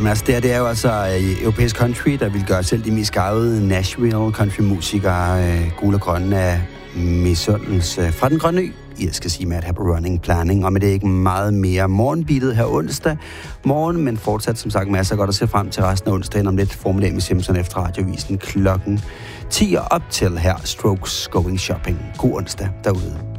Jamen altså, det er jo altså europæisk country, der vil gøre selv de mest gavede Nashville country-musikere gule og grønne af misundelse fra den grønne ø. Jeg skal sige Mad Happy Running Planning, og med det er ikke meget mere morgenbeatet her onsdag morgen, men fortsat som sagt masser godt at se frem til resten af onsdagen om lidt formiddag med Simpson efter radiovisen klokken 10 og op til her Strokes Going Shopping. God onsdag derude.